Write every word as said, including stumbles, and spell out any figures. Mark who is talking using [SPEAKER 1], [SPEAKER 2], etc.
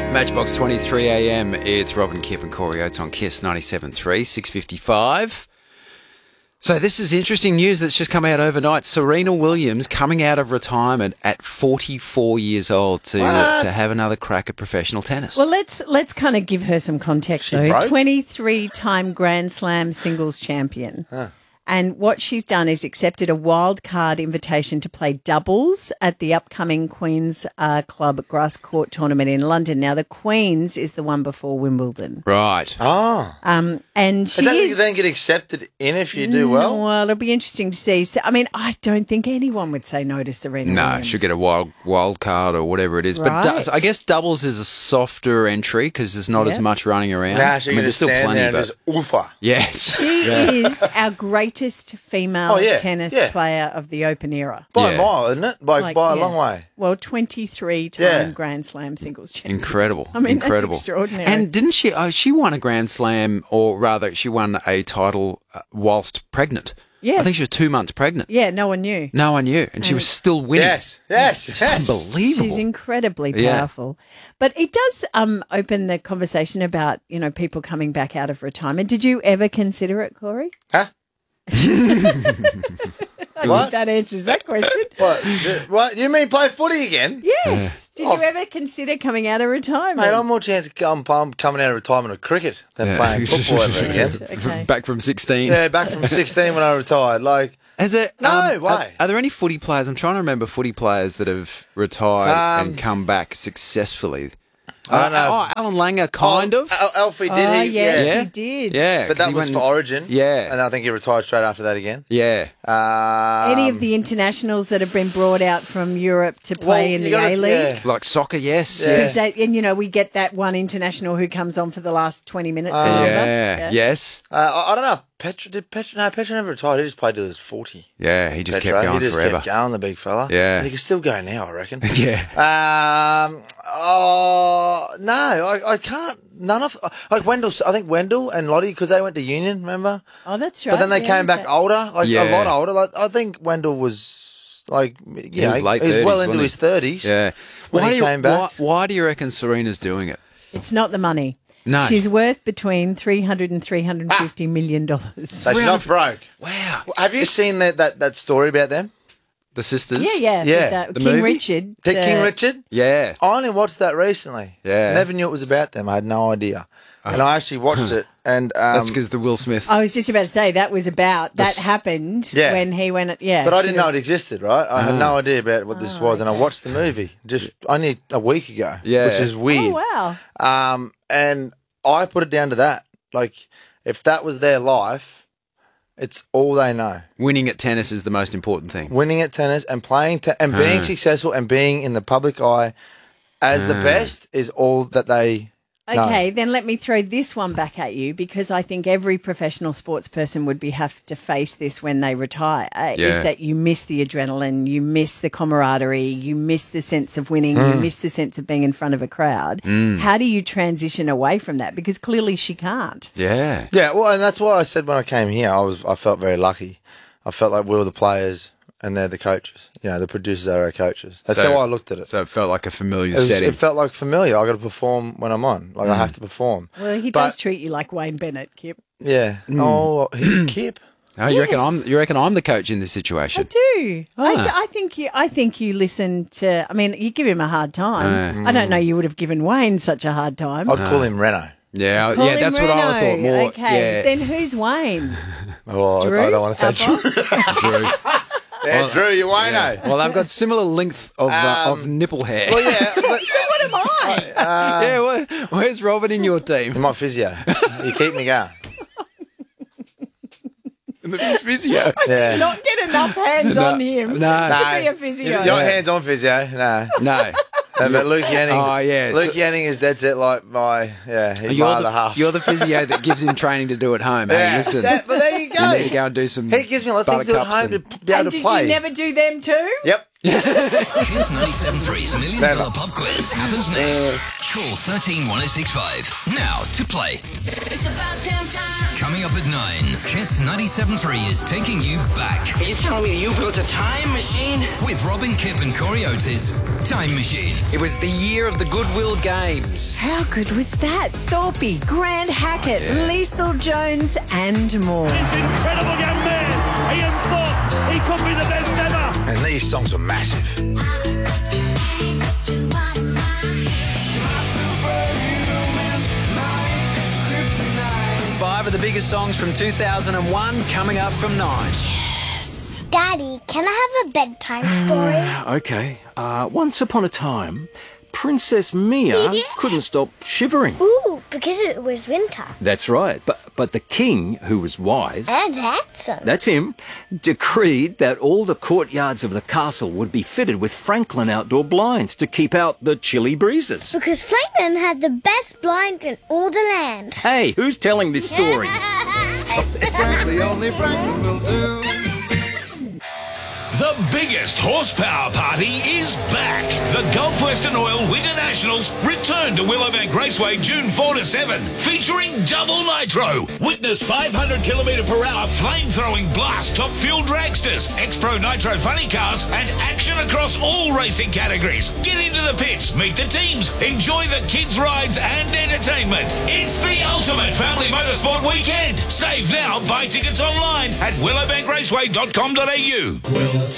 [SPEAKER 1] Matchbox twenty-three A M. It's Robin, Kip and Corey Oates on Kiss ninety-seven point three, six fifty-five. So this is interesting news that's just come out overnight. Serena Williams coming out of retirement at forty-four years old to
[SPEAKER 2] What?
[SPEAKER 1] to have another crack at professional tennis.
[SPEAKER 3] Well, let's let's kind of give her some context,
[SPEAKER 2] She
[SPEAKER 3] though.
[SPEAKER 2] broke?
[SPEAKER 3] twenty-three-time Grand Slam singles champion.
[SPEAKER 2] Huh.
[SPEAKER 3] And what she's done is accepted a wild card invitation to play doubles at the upcoming Queen's uh, Club Grass Court tournament in London. Now, the Queen's is the one before Wimbledon.
[SPEAKER 1] Right.
[SPEAKER 2] Oh.
[SPEAKER 3] Um, and she
[SPEAKER 2] Is that
[SPEAKER 3] is...
[SPEAKER 2] you then get accepted in if you do well?
[SPEAKER 3] Well, it'll be interesting to see. So, I mean, I don't think anyone would say no to Serena
[SPEAKER 1] No,
[SPEAKER 3] Williams.
[SPEAKER 1] she'll get a wild wild card or whatever it is. But
[SPEAKER 3] Right.
[SPEAKER 1] du- I guess doubles is a softer entry because there's not as
[SPEAKER 3] Yep.
[SPEAKER 1] much running around.
[SPEAKER 2] Nah, she
[SPEAKER 1] I mean,
[SPEAKER 2] can
[SPEAKER 1] there's
[SPEAKER 2] just
[SPEAKER 1] still
[SPEAKER 2] stand
[SPEAKER 1] plenty,
[SPEAKER 2] there and
[SPEAKER 1] but
[SPEAKER 2] just oofa.
[SPEAKER 1] yes.
[SPEAKER 3] She is our greatest female
[SPEAKER 2] Oh, yeah,
[SPEAKER 3] tennis
[SPEAKER 2] yeah.
[SPEAKER 3] player of the Open era.
[SPEAKER 2] By
[SPEAKER 1] Yeah.
[SPEAKER 2] a mile, isn't it? By,
[SPEAKER 3] Like,
[SPEAKER 2] by a
[SPEAKER 3] yeah.
[SPEAKER 2] long way.
[SPEAKER 3] Well, twenty-three-time
[SPEAKER 2] Yeah.
[SPEAKER 3] Grand Slam singles champion.
[SPEAKER 1] Incredible.
[SPEAKER 3] I mean, that's
[SPEAKER 1] Incredible.
[SPEAKER 3] extraordinary.
[SPEAKER 1] And didn't she, oh, she won a Grand Slam, or rather, she won a title uh, whilst pregnant.
[SPEAKER 3] Yes.
[SPEAKER 1] I think she was two months pregnant.
[SPEAKER 3] Yeah, no one knew.
[SPEAKER 1] No one knew. And she was still winning.
[SPEAKER 2] Yes, yes,
[SPEAKER 1] It's
[SPEAKER 2] yes.
[SPEAKER 1] unbelievable.
[SPEAKER 3] She's incredibly
[SPEAKER 1] Yeah.
[SPEAKER 3] powerful. But it does um, open the conversation about, you know, people coming back out of retirement. Did you ever consider it, Corey?
[SPEAKER 2] Huh?
[SPEAKER 3] I
[SPEAKER 2] What?
[SPEAKER 3] think that answers that question.
[SPEAKER 2] What? D- What? You mean play footy again?
[SPEAKER 3] Yes. Did
[SPEAKER 2] Oh.
[SPEAKER 3] you ever consider coming out of retirement?
[SPEAKER 2] Mate, I'm more chance of come, I'm coming out of retirement of cricket than
[SPEAKER 1] Yeah.
[SPEAKER 2] playing football ever again.
[SPEAKER 3] Okay.
[SPEAKER 1] Back from sixteen.
[SPEAKER 2] Yeah, back from sixteen when I retired. Like,
[SPEAKER 1] Is it?
[SPEAKER 2] No
[SPEAKER 1] um,
[SPEAKER 2] way.
[SPEAKER 1] Are, are there any footy players? I'm trying to remember footy players that have retired
[SPEAKER 2] Um,
[SPEAKER 1] and come back successfully.
[SPEAKER 2] I don't know.
[SPEAKER 1] Oh, Alan Langer, kind
[SPEAKER 2] oh,
[SPEAKER 1] of.
[SPEAKER 2] Al- Alfie did
[SPEAKER 3] Oh,
[SPEAKER 2] he?
[SPEAKER 3] yes,
[SPEAKER 2] yeah.
[SPEAKER 1] Yeah.
[SPEAKER 3] he did.
[SPEAKER 1] Yeah,
[SPEAKER 2] But
[SPEAKER 1] 'cause
[SPEAKER 2] that
[SPEAKER 1] he
[SPEAKER 2] was
[SPEAKER 1] went-
[SPEAKER 2] for Origin.
[SPEAKER 1] Yeah.
[SPEAKER 2] And I think he retired straight after that again.
[SPEAKER 1] Yeah.
[SPEAKER 2] Um,
[SPEAKER 3] Any of the internationals that have been brought out from Europe to play
[SPEAKER 2] well,
[SPEAKER 3] in
[SPEAKER 2] you
[SPEAKER 3] the
[SPEAKER 2] gotta-
[SPEAKER 3] A-League?
[SPEAKER 2] yeah.
[SPEAKER 1] Like soccer, yes.
[SPEAKER 2] Yeah.
[SPEAKER 1] yes.
[SPEAKER 3] Because they, and you know, we get that one international who comes on for the last twenty minutes. or
[SPEAKER 2] Um,
[SPEAKER 3] whatever.
[SPEAKER 1] Yeah. Yes.
[SPEAKER 2] Uh, I, I don't know if Petra did. Petra, no, Petra never retired. He just played till he was forty.
[SPEAKER 1] Yeah, he just
[SPEAKER 2] Petra,
[SPEAKER 1] kept going
[SPEAKER 2] he just
[SPEAKER 1] forever.
[SPEAKER 2] kept going, the big fella.
[SPEAKER 1] Yeah.
[SPEAKER 2] And he can still go now, I reckon.
[SPEAKER 1] Yeah.
[SPEAKER 2] Um. Oh no, I, I can't. None of like Wendell. I think Wendell and Lottie because they went to Union. Remember?
[SPEAKER 3] Oh, that's right.
[SPEAKER 2] But then they
[SPEAKER 3] yeah,
[SPEAKER 2] came back
[SPEAKER 3] okay.
[SPEAKER 2] older, like
[SPEAKER 1] Yeah.
[SPEAKER 2] a lot older. Like I think Wendell was like you
[SPEAKER 1] He
[SPEAKER 2] know,
[SPEAKER 1] was late
[SPEAKER 2] he was
[SPEAKER 1] thirties,
[SPEAKER 2] well into
[SPEAKER 1] wasn't he?
[SPEAKER 2] his thirties.
[SPEAKER 1] Yeah.
[SPEAKER 2] When
[SPEAKER 1] why
[SPEAKER 2] he
[SPEAKER 1] do you,
[SPEAKER 2] came back.
[SPEAKER 1] Why, why do you reckon Serena's doing it?
[SPEAKER 3] It's not the money.
[SPEAKER 1] No.
[SPEAKER 3] She's worth between three hundred and three hundred fifty million dollars.
[SPEAKER 2] So she's not broke.
[SPEAKER 1] Wow.
[SPEAKER 2] Have you seen that, that that story about them?
[SPEAKER 1] The sisters?
[SPEAKER 3] Yeah, yeah.
[SPEAKER 2] Yeah.
[SPEAKER 3] with that-
[SPEAKER 1] The
[SPEAKER 3] King
[SPEAKER 1] movie?
[SPEAKER 3] Richard.
[SPEAKER 2] Take
[SPEAKER 3] the-
[SPEAKER 2] King Richard.
[SPEAKER 1] Yeah.
[SPEAKER 2] I only watched that recently.
[SPEAKER 1] Yeah.
[SPEAKER 2] Never knew it was about them. I had no idea. And I actually watched it. And um,
[SPEAKER 1] That's because the Will Smith.
[SPEAKER 3] I was just about to say that was about that
[SPEAKER 1] s-
[SPEAKER 3] happened
[SPEAKER 2] Yeah.
[SPEAKER 3] when he went. Yeah,
[SPEAKER 2] But I didn't
[SPEAKER 3] should've-
[SPEAKER 2] know it existed, right? I had no idea about what this was, and I watched the movie just only a week ago,
[SPEAKER 1] Yeah.
[SPEAKER 2] which is weird.
[SPEAKER 3] Oh wow!
[SPEAKER 2] Um, and I put it down to that. Like, if that was their life, it's all they know.
[SPEAKER 1] Winning at tennis is the most important thing.
[SPEAKER 2] Winning at tennis and playing te- and being
[SPEAKER 1] Ah.
[SPEAKER 2] successful and being in the public eye as the best is all that they know.
[SPEAKER 3] Okay, then let me throw this one back at you because I think every professional sports person would be have to face this when they retire.
[SPEAKER 1] Yeah.
[SPEAKER 3] Is that you miss the adrenaline, you miss the camaraderie, you miss the sense of winning,
[SPEAKER 2] Mm.
[SPEAKER 3] you miss the sense of being in front of a crowd. How do you transition away from that? Because clearly she can't.
[SPEAKER 1] Yeah.
[SPEAKER 2] Yeah, well, and that's why I said when I came here, I was I felt very lucky. I felt like we were the players and they're the coaches. You know, the producers are our coaches. That's
[SPEAKER 1] So-
[SPEAKER 2] how I looked at it.
[SPEAKER 1] So it felt like a familiar
[SPEAKER 2] It, was-
[SPEAKER 1] setting.
[SPEAKER 2] it felt like familiar. I got to perform when I'm on. Like I have to perform.
[SPEAKER 3] Well, he
[SPEAKER 2] But-
[SPEAKER 3] does treat you like Wayne Bennett, Kip.
[SPEAKER 2] Yeah.
[SPEAKER 1] Mm.
[SPEAKER 2] Oh, he, Kip.
[SPEAKER 1] oh, you reckon
[SPEAKER 3] Yes.
[SPEAKER 1] I'm you reckon I'm the coach in this
[SPEAKER 3] I
[SPEAKER 1] situation?
[SPEAKER 3] do. I,
[SPEAKER 1] Ah.
[SPEAKER 3] do. I think you. I think you listen to. I mean, you give him a hard time. I don't know. You would have given Wayne such a hard time.
[SPEAKER 2] I'd call him Reno.
[SPEAKER 1] Yeah,
[SPEAKER 3] Call
[SPEAKER 1] yeah,
[SPEAKER 3] him
[SPEAKER 1] that's what I
[SPEAKER 3] Reno.
[SPEAKER 1] thought more.
[SPEAKER 3] Okay,
[SPEAKER 1] Yeah.
[SPEAKER 3] then who's Wayne?
[SPEAKER 2] Oh,
[SPEAKER 3] Drew?
[SPEAKER 2] I don't want to say
[SPEAKER 3] Our
[SPEAKER 2] Drew.
[SPEAKER 3] boss?
[SPEAKER 1] Drew.
[SPEAKER 2] Yeah, Drew, you Wayno.
[SPEAKER 1] Well, they've got similar length of uh,
[SPEAKER 2] Um,
[SPEAKER 1] of nipple hair.
[SPEAKER 2] Well, yeah. But,
[SPEAKER 3] What am I?
[SPEAKER 1] yeah, where, where's Robin in your
[SPEAKER 2] you're
[SPEAKER 1] team?
[SPEAKER 2] my physio. You keep me going.
[SPEAKER 1] The physio.
[SPEAKER 2] Yeah.
[SPEAKER 3] Not get enough hands
[SPEAKER 1] No,
[SPEAKER 3] on him
[SPEAKER 1] no.
[SPEAKER 3] to
[SPEAKER 2] No.
[SPEAKER 3] be a physio.
[SPEAKER 2] Your hands on physio. No.
[SPEAKER 1] No.
[SPEAKER 2] No, but Luke Yanning.
[SPEAKER 1] Oh, yeah.
[SPEAKER 2] Luke
[SPEAKER 1] So-
[SPEAKER 2] Yanning is dead set like my, yeah, he's my
[SPEAKER 1] You're
[SPEAKER 2] other
[SPEAKER 1] the,
[SPEAKER 2] half.
[SPEAKER 1] you're the physio that gives him training to do at home. Hey,
[SPEAKER 2] yeah.
[SPEAKER 1] listen,
[SPEAKER 2] That- but there you go.
[SPEAKER 1] you need to go and do some.
[SPEAKER 2] He gives me a lot of things to do at
[SPEAKER 1] buttercups
[SPEAKER 2] home to
[SPEAKER 1] and-
[SPEAKER 2] be able
[SPEAKER 3] And
[SPEAKER 2] to
[SPEAKER 3] did
[SPEAKER 2] play.
[SPEAKER 3] you never do them too?
[SPEAKER 2] Yep.
[SPEAKER 4] Kiss ninety-seven point three's Million
[SPEAKER 2] Never.
[SPEAKER 4] Dollar Pub Quiz happens next. Call thirteen one oh six five now to play.
[SPEAKER 5] It's about damn time.
[SPEAKER 4] Coming up at nine, Kiss ninety-seven point three is taking you back
[SPEAKER 5] Are you telling me you built a time machine?
[SPEAKER 4] with Robin Kipp and Corey Oates' Time Machine.
[SPEAKER 5] It was the year of the Goodwill Games.
[SPEAKER 3] How good was that? Thorpe, Grant Hackett, Liesl Jones, and more.
[SPEAKER 6] This incredible young man, Ian Thorpe, he could be the best ever.
[SPEAKER 2] And these songs are massive.
[SPEAKER 5] Five of the biggest songs from two thousand one coming up from nine.
[SPEAKER 7] Daddy, can I have a bedtime story?
[SPEAKER 8] Okay. Uh, once upon a time, Princess Mia couldn't stop shivering.
[SPEAKER 7] Ooh, because it was winter.
[SPEAKER 8] That's right. But but the king, who was wise,
[SPEAKER 7] And handsome.
[SPEAKER 8] that's him, decreed that all the courtyards of the castle would be fitted with Franklin outdoor blinds to keep out the chilly breezes.
[SPEAKER 7] Because Franklin had the best blinds in all the land.
[SPEAKER 8] Hey, who's telling this story?
[SPEAKER 2] Frankly, only Franklin will do.
[SPEAKER 9] The biggest horsepower party is back. The Gulf Western Oil Winter Nationals return to Willowbank Raceway June fourth to seventh, featuring double nitro. Witness five hundred kilometre per hour flame-throwing blast top fuel dragsters, X-Pro Nitro funny cars, and action across all racing categories. Get into the pits, meet the teams, enjoy the kids' rides and entertainment. It's the ultimate family motorsport weekend. Save now, buy tickets online at willowbank raceway dot com dot a u.